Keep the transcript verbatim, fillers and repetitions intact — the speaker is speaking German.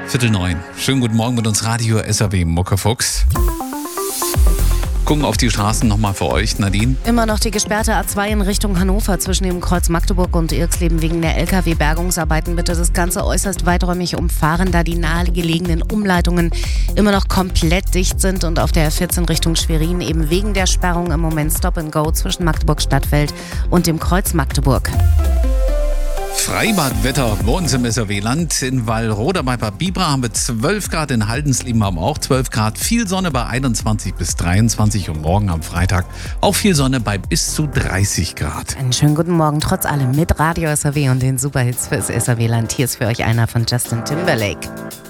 Viertel neun. Schönen guten Morgen mit uns Radio S R W Muckefuchs. Gucken auf die Straßen nochmal für euch, Nadine. Immer noch die gesperrte A zwei in Richtung Hannover zwischen dem Kreuz Magdeburg und Irxleben wegen der L K W-Bergungsarbeiten. Bitte das Ganze äußerst weiträumig umfahren, da die nahegelegenen Umleitungen immer noch komplett dicht sind und auf der R vierzehn Richtung Schwerin eben wegen der Sperrung im Moment Stop and Go zwischen Magdeburg-Stadtfeld und dem Kreuz Magdeburg. Freibadwetter bei uns im S R W-Land. In Wallroda bei Bad Bibra haben wir zwölf Grad, in Haldensleben haben wir auch zwölf Grad. Viel Sonne bei einundzwanzig bis dreiundzwanzig und morgen am Freitag auch viel Sonne bei bis zu dreißig Grad. Einen schönen guten Morgen trotz allem mit Radio S R W und den Superhits fürs S R W-Land. Hier ist für euch einer von Justin Timberlake.